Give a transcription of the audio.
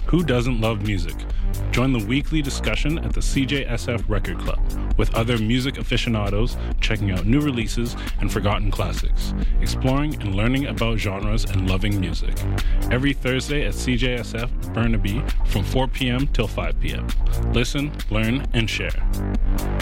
Who doesn't love music? Join the weekly discussion at the CJSF Record Club with other music aficionados checking out new releases and forgotten classics, exploring and learning about genres and loving music. Every Thursday at CJSF Burnaby from 4 p.m. till 5 p.m. Listen, learn, and share.